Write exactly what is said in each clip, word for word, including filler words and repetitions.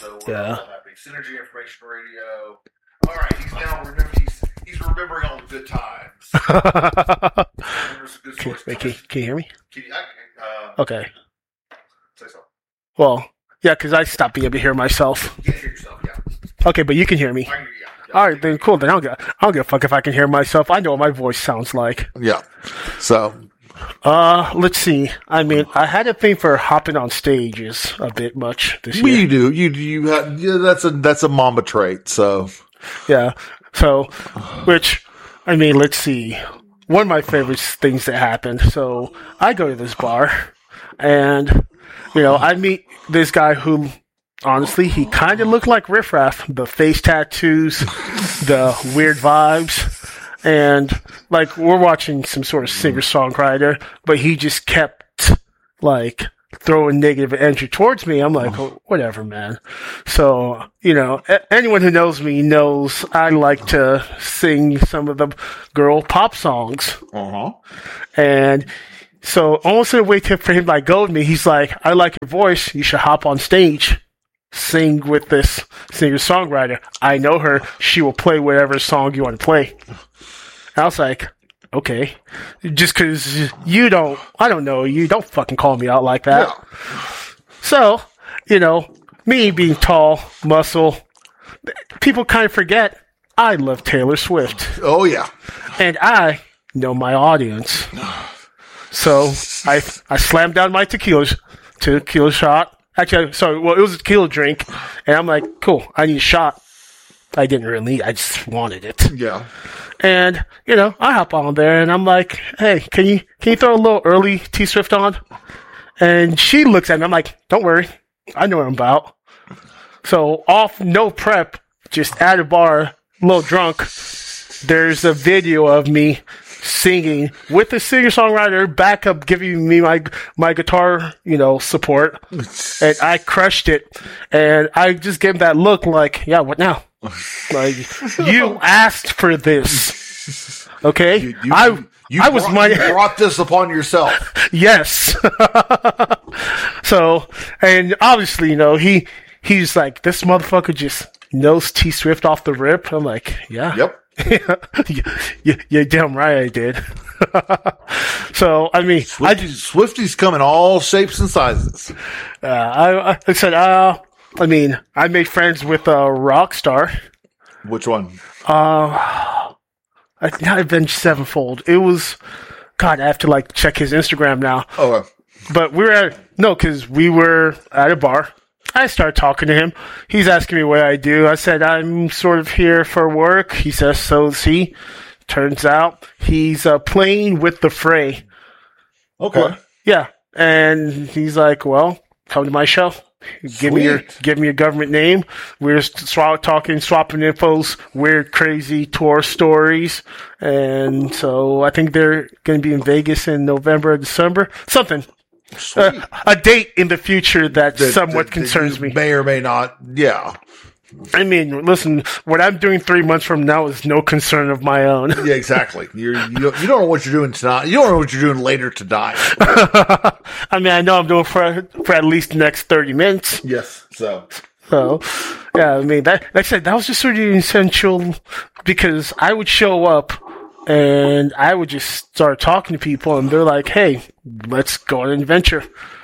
So we're Yeah. all happy. Synergy Information Radio. All right, he's now remember he's he's remembering all the good times. Remembers the good Can, stories. wait, can, can you hear me? Can you, uh, Okay. say something. Well, yeah, because I stopped being able to hear myself. You can't hear yourself, yeah. Okay, but you can hear me. I can hear you, yeah. yeah. All right, then cool. Then I don't give, I don't give a fuck if I can hear myself. I know what my voice sounds like. Yeah. So, Uh, let's see. I mean, I had a thing for hopping on stages a bit much this well, year. you do. You you have, yeah, that's a that's a Mamba trait. So, Yeah. So, which, I mean, let's see. One of my favorite things that happened. So, I go to this bar, and, you know, I meet this guy who, honestly, he kind of looked like Riff Raff. The face tattoos, the weird vibes. And, like, we're watching some sort of singer-songwriter, but he just kept, like, throwing negative energy towards me. I'm like, oh, whatever, man. So, you know, a- anyone who knows me knows I like to sing some of the girl pop songs. uh-huh. And so, almost in a way to, for him to, like, go with me, he's like, I like your voice. You should hop on stage. Sing with this singer-songwriter. I know her. She will play whatever song you want to play. I was like, okay. Just because you don't, I don't know you, don't fucking call me out like that. Yeah. So, you know, me being tall, muscle, people kind of forget I love Taylor Swift. Oh yeah. And I know my audience. So I I slammed down my tequila, tequila shot. Actually, sorry, well, it was a tequila drink. And I'm like, cool, I need a shot. I didn't really need I just wanted it. Yeah. And, you know, I hop on there and I'm like, hey, can you can you throw a little early T-Swift on? And she looks at me, I'm like, don't worry, I know what I'm about. So off, no prep, just at a bar, a little drunk, there's a video of me singing with the singer-songwriter backup giving me my my guitar, you know, support. And I crushed it. And I just gave him that look like, yeah, what now? Like, you asked for this. Okay? You, you, I you I was brought, my you brought this upon yourself. yes. So, and obviously, you know, he he's like, this motherfucker just knows T Swift off the rip. I'm like, yeah. Yep. you, you, you're damn right I did. So, I mean, I Swifties, Swifties come in all shapes and sizes. Uh, I, I said, uh, I mean, I made friends with a Rockstar. Which one? Uh, I think Avenged Sevenfold. It was, God, I have to like check his Instagram now. Oh, uh, But we were at, no, because we were at a bar. I started talking to him. He's asking me what I do. I said, I'm sort of here for work. He says, so is he. Turns out he's uh, playing with the Fray. okay. Well, yeah. And he's like, well, come to my show. Give me your Sweet. give me your government name. We're sw- talking, swapping infos, weird, crazy tour stories, and so I think they're going to be in Vegas in November or December, something. Uh, a date in the future that, That- somewhat that- that concerns you me. May or may not. Yeah. I mean, listen, what I'm doing three months from now is no concern of my own. Yeah, exactly. You're, you don't, you don't know what you're doing tonight. You don't know what you're doing later tonight. I mean, I know I'm doing for for at least the next thirty minutes. Yes. So. So, yeah, I mean, that, like I said, that was just sort of essential because I would show up and I would just start talking to people and they're like, hey, let's go on an adventure.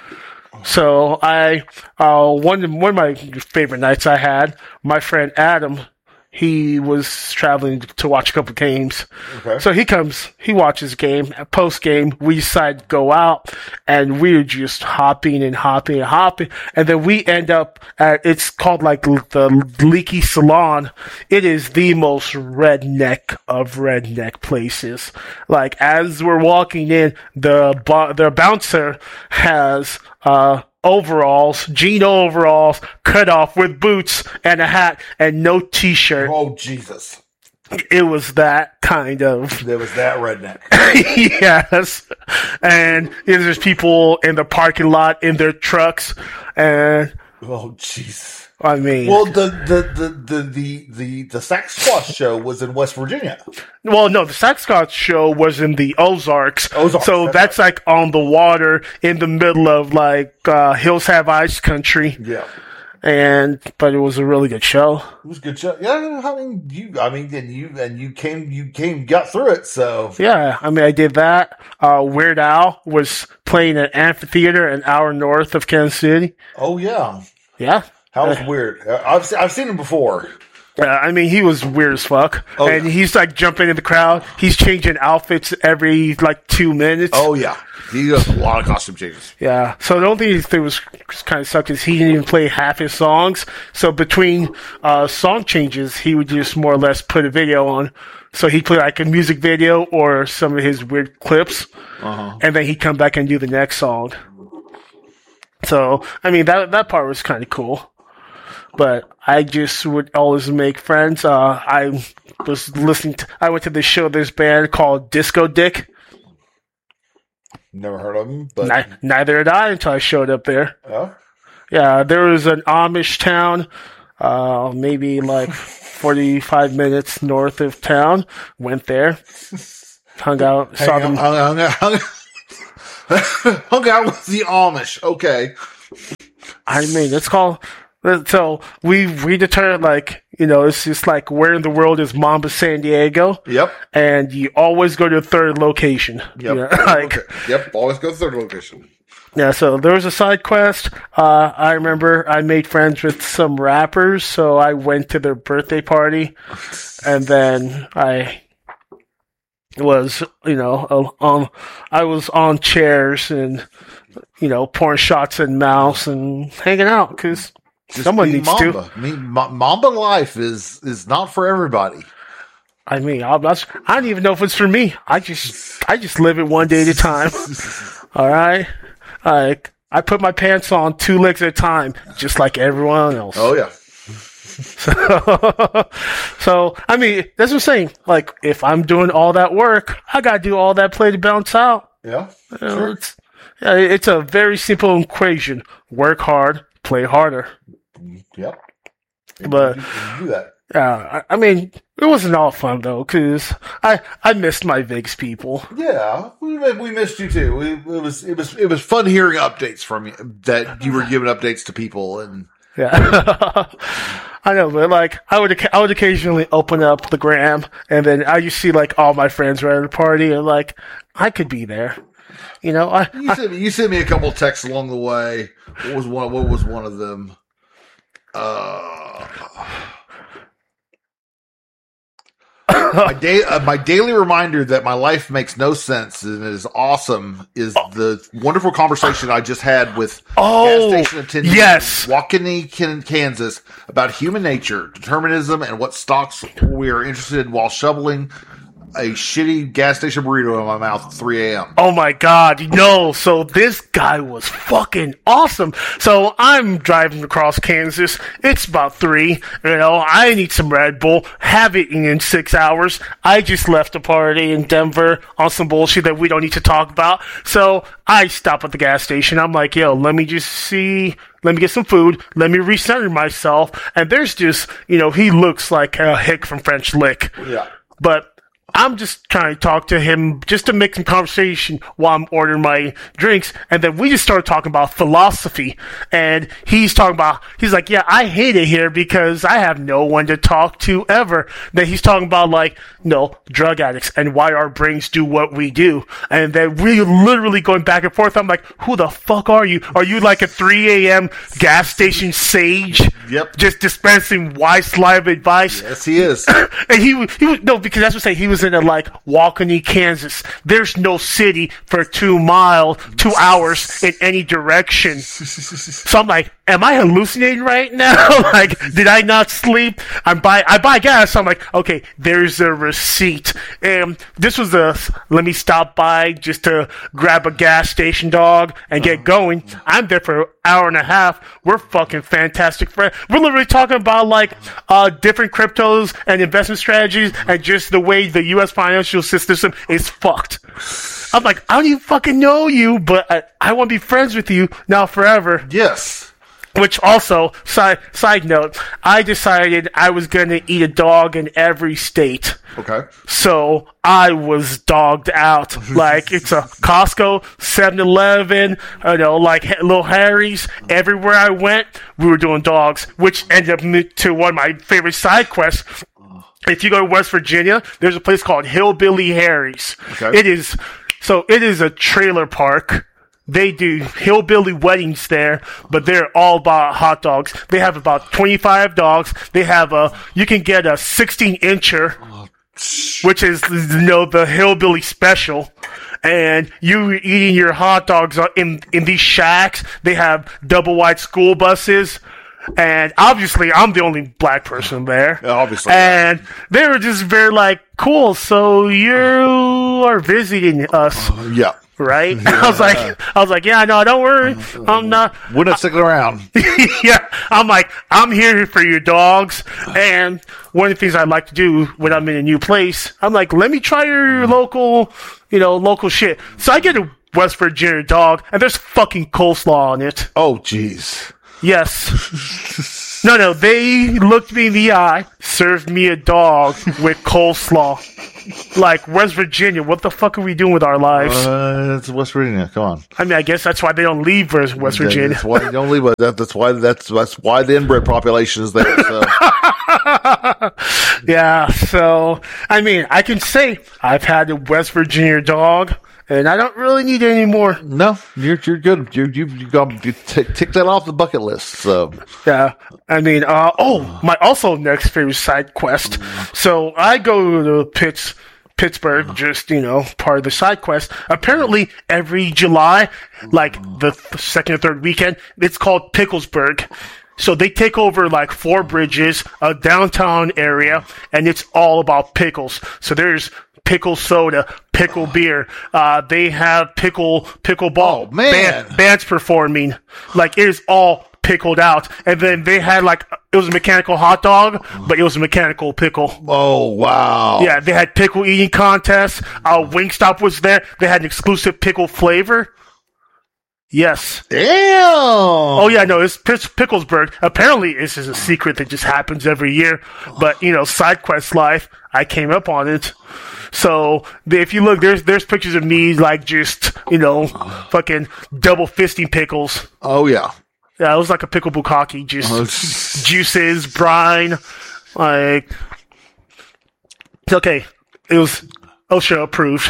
So I, uh, one, one of my favorite nights I had, my friend Adam, he was traveling to watch a couple games. Okay. So he comes, he watches the game. Post game, we decide to go out, and we're just hopping and hopping and hopping, and then we end up at, it's called like the Leaky Salon. It is the most redneck of redneck places. Like as we're walking in, the bu- the bouncer has uh. overalls, jean overalls, cut off with boots and a hat and no t-shirt. Oh, Jesus. It was that kind of, There was that redneck. yes. And there's people in the parking lot in their trucks, and Oh, Jesus. I mean, Well, the the the the the the, the Sasquatch show was in West Virginia. well, no, the Sasquatch show was in the Ozarks, Ozarks, so that's that's like on the water in the middle of like uh, Hills Have Ice country. Yeah. and but it was a really good show. It was a good show. Yeah, I mean, you, I mean, and you, and you came, you came, got through it. So Yeah, I mean, I did that. Uh, Weird Al was playing an amphitheater an hour north of Kansas City. oh yeah, Yeah. how was weird. Uh, I've se- I've seen him before. Uh, I mean, he was weird as fuck. Oh, and yeah. he's like jumping in the crowd. He's changing outfits every like two minutes. Oh yeah, he does a lot of costume changes. Yeah. So the only thing that was kind of sucked is he didn't even play half his songs. So between uh, song changes, he would just more or less put a video on. So he'd play like a music video or some of his weird clips. Uh-huh. And then he'd come back and do the next song. So, I mean, that that part was kind of cool. But I just would always make friends. Uh, I was listening to, I went to the show of this band called Disco Dick. Never heard of him, but Ni- neither had I until I showed up there. oh, Yeah, there was an Amish town, uh, maybe like forty-five minutes north of town. Went there, hung out, saw hung, them. hung, hung, hung, hung out with the Amish. Okay, I mean, it's called. So we we determined, like, you know, it's just like where in the world is Mamba San Diego, yep, and you always go to the third location. yep, You know, like, okay. Yep. Always go to third location. yeah. So there was a side quest. Uh, I remember I made friends with some rappers, so I went to their birthday party, and then I was, you know, um, I was on chairs and, you know, pouring shots in mouths and hanging out because. Just Someone be needs Mamba. to. I mean, Ma- Mamba life is is not for everybody. I mean, I, that's, I don't even know if it's for me. I just, I just live it one day at a time. All right, like I put my pants on two legs at a time, just like everyone else. Oh yeah, So, so I mean, that's what I'm saying. Like, if I'm doing all that work, I gotta do all that play to bounce out. yeah, You know, sure. it's, yeah, it's a very simple equation: work hard, play harder. Yep. But- you, you do that. Yeah, I, I mean, it wasn't all fun though, because I I missed my Vegas people. Yeah, we we missed you too. We, it was it was it was fun hearing updates from you that you were giving updates to people and Yeah, I know, but like I would I would occasionally open up the gram, and then I used to see like all my friends were at a party, and like I could be there. You know, I, you I sent me, you sent me a couple texts along the way. What was one? What was one of them? Uh, my day, uh, my daily reminder that my life makes no sense and is awesome is the wonderful conversation I just had with Oh, gas station attendant yes. in Waukene, Kansas, about human nature, determinism, and what stocks we are interested in while shoveling a shitty gas station burrito in my mouth at three a.m. Oh my god, no, so this guy was fucking awesome. So I'm driving across Kansas, it's about three, you know, I need some Red Bull, have it in six hours. I just left a party in Denver on some bullshit that we don't need to talk about. So I stop at the gas station, I'm like, yo, let me just see, let me get some food, let me recenter myself, and there's just, you know, he looks like a hick from French Lick. Yeah. But I'm just trying to talk to him just to make some conversation while I'm ordering my drinks. And then we just started talking about philosophy. And he's talking about, he's like, yeah, I hate it here because I have no one to talk to ever. Then he's talking about, like, no, drug addicts and why our brains do what we do. And then we're literally going back and forth. I'm like, who the fuck are you? Are you like a three a.m. gas station sage? Yep. Just dispensing wise life advice? Yes, he is. And he he was no, because that's what I'm saying. He was in a, like, Waukene, Kansas. There's no city for two mile, two hours in any direction. So I'm like, am I hallucinating right now? Like, did I not sleep? I buy I buy gas. So I'm like, okay, there's a receipt. And this was a let me stop by just to grab a gas station dog and get going. I'm there for an hour and a half. We're fucking fantastic friends. We're literally talking about, like, uh, different cryptos and investment strategies and just the way the U S financial system is fucked. I'm like, I don't even fucking know you, but I, I want to be friends with you now forever. Yes. Which also, side side note, I decided I was going to eat a dog in every state. Okay. So I was dogged out. Like, it's a Costco, seven eleven, you know, like Little Harry's. Everywhere I went, we were doing dogs, which ended up m- to one of my favorite side quests. If you go to West Virginia, there's a place called Hillbilly Harry's. Okay. It is, so it is a trailer park. They do hillbilly weddings there, but they're all about hot dogs. They have about twenty-five dogs. They have a, you can get a sixteen incher, which is, you know, the hillbilly special. And you eating your hot dogs in, in these shacks. They have double wide school buses. And obviously, I'm the only black person there. Yeah, obviously. And they were just very like, cool, so you are visiting us. Yeah. Right? I was like, I was like, yeah, no, don't worry. I'm not. We're not sticking around. Yeah. I'm like, I'm here for your dogs. And one of the things I like to do when I'm in a new place, I'm like, let me try your local, you know, local shit. So I get a West Virginia dog, and there's fucking coleslaw on it. Oh, jeez. Yes. No, no, they looked me in the eye, served me a dog with coleslaw. Like, West Virginia, what the fuck are we doing with our lives? Uh, it's West Virginia. Come on. I mean, I guess that's why they don't leave West Virginia. That's why they don't leave. But that, that's why that's that's why the inbred population is there. So. Yeah. So, I mean, I can say I've had a West Virginia dog, and I don't really need any more. No, you're you're good. You you you got you t- tick that off the bucket list. So Yeah. I mean, uh, oh, my also next favorite side quest. So I go to Pitts, Pittsburgh, just, you know, part of the side quest. Apparently, every July, like the th- second or third weekend, it's called Picklesburg. So they take over like four bridges, a downtown area, and it's all about pickles. So there's pickle soda, pickle beer. Uh, they have pickle pickleball. Oh, man. Band, bands performing. Like, it is all pickled out. And then they had like, it was a mechanical hot dog, but it was a mechanical pickle. oh wow. Yeah, they had pickle eating contests. Uh, Wingstop was there. They had an exclusive pickle flavor. Yes. Damn. Oh yeah, no, it's Pitts- Picklesburg. Apparently, this is a secret that just happens every year. But you know, SideQuest Life, I came up on it. So if you look, there's there's pictures of me like just you know, fucking double fisting pickles. Oh yeah. Yeah, it was like a pickle bukkake, just juices, brine, like. Okay, it was OSHA approved.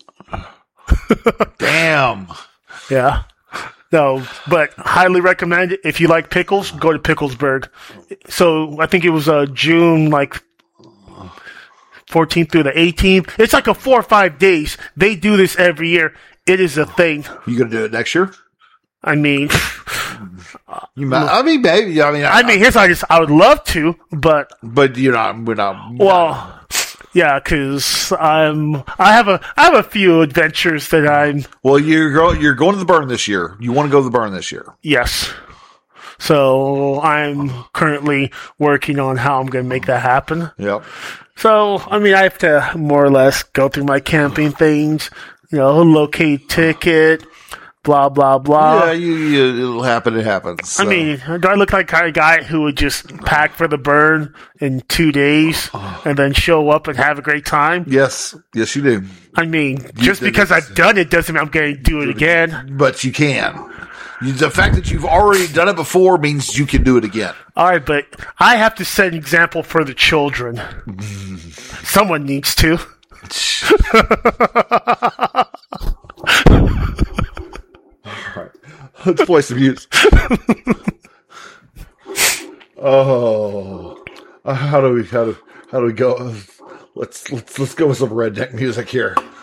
Damn. Yeah. No, but highly recommend it. If you like pickles, go to Picklesburg. So I think it was uh, June like fourteenth through the eighteenth. It's like a four or five days. They do this every year. It is a thing. You gonna do it next year? I mean, You might, I mean, maybe. I mean, I, I mean, here's how I just I would love to, but but you're not. We're not. well, yeah, because I'm I have a I have a few adventures that I'm Well, you're go, you're going to the burn this year. You want to go to the burn this year? yes. So I'm currently working on how I'm going to make that happen. Yep. So, I mean, I have to more or less go through my camping things, you know, locate ticket, blah, blah, blah. yeah, you, you, it'll happen. It happens. So. I mean, do I look like the kind of guy who would just pack for the burn in two days and then show up and have a great time? yes, yes, you do. I mean, just did because it. I've done it doesn't mean I'm going to do it again. But you can. You, the fact that you've already done it before means you can do it again. All right, but I have to set an example for the children. Someone needs to. Let's play some music. Oh, uh, how do we how do how do we go? Let's let's let's go with some redneck music here.